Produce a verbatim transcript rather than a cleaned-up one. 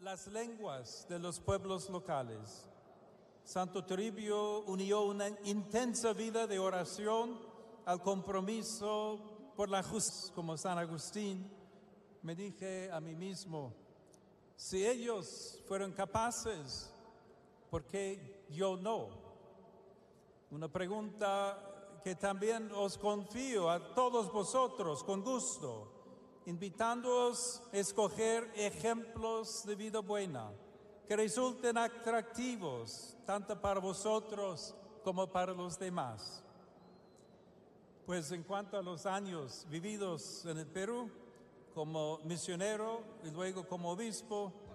las lenguas de los pueblos locales. Santo Toribio unió una intensa vida de oración al compromiso por la justicia. Como San Agustín, me dije a mí mismo, si ellos fueron capaces, ¿por qué yo no? Una pregunta que también os confío a todos vosotros con gusto, invitándoos a escoger ejemplos de vida buena que resulten atractivos tanto para vosotros como para los demás. Pues en cuanto a los años vividos en el Perú, como misionero y luego como obispo,